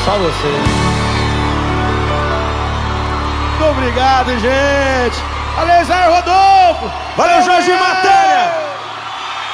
só você. Muito obrigado, gente. Valeu, Zé Rodolfo. Valeu, Jorge Matheus.